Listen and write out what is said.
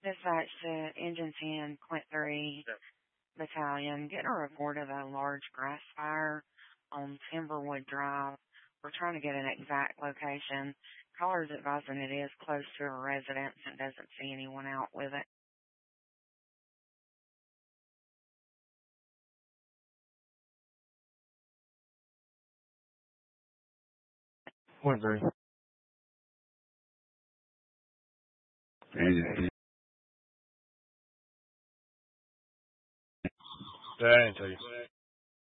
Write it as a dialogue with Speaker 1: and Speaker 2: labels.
Speaker 1: Dispatch to Engine 10, Quint 3 Battalion, getting a report of a large grass fire on Timberwood Drive. We're trying to get an exact location. Caller's advising it is close to a residence and doesn't see anyone out with it.
Speaker 2: Point three. That ain't tell you.